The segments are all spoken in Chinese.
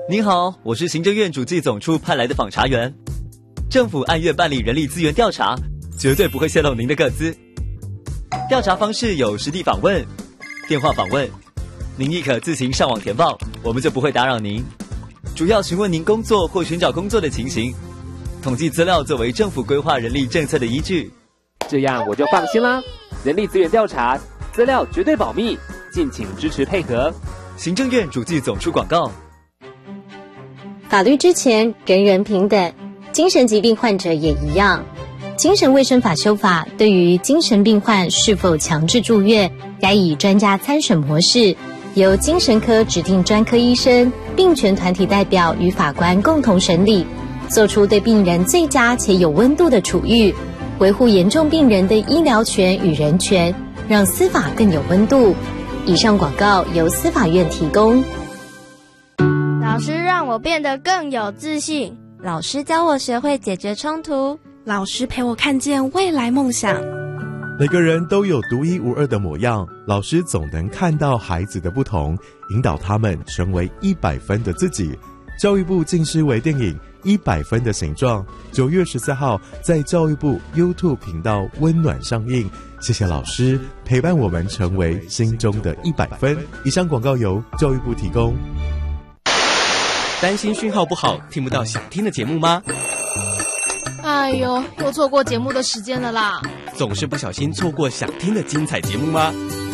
您好，我是行政院主计总处派来的访查员。政府按月办理人力资源调查，绝对不会泄露您的个资。调查方式有实地访问、电话访问，您亦可自行上网填报，我们就不会打扰您。主要询问您工作或寻找工作的情形，统计资料作为政府规划人力政策的依据。 这样我就放心啦。人力资源调查，资料绝对保密，敬请支持配合。 行政院主计总处广告。 法律之前，人人平等，精神疾病患者也一样。精神卫生法修法对于精神病患是否强制住院，改以专家参审模式，由精神科指定专科医生、病权团体代表与法官共同审理，做出对病人最佳且有温度的处遇，维护严重病人的医疗权与人权，让司法更有温度。以上广告由司法院提供。 老师让我变得更有自信， 老师教我学会解决冲突， 老师陪我看见未来梦想。 每个人都有独一无二的模样，老师总能看到孩子的不同，引导他们成为100分的自己。教育部近视微电影《100分的形状》9月14号在教育部 YouTube 频道温暖上映。谢谢老师陪伴我们成为心中的100分。以上广告由教育部提供。 担心讯号不好，听不到想听的节目吗？ 哎呦，又错过节目的时间了啦！ 总是不小心错过想听的精彩节目吗？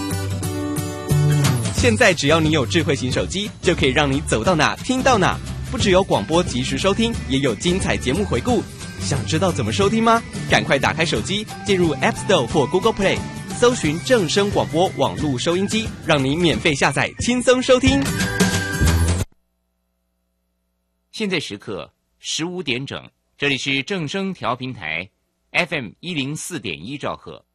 现在只要你有智慧型手机，就可以让你走到哪听到哪。不只有广播及时收听，也有精彩节目回顾。想知道怎么收听吗？赶快打开手机，进入 App Store 或 Google Play， 搜寻正声广播网络收音机，让你免费下载，轻松收听。 现在时刻15点整，这里是正声调频台 FM104.1兆赫。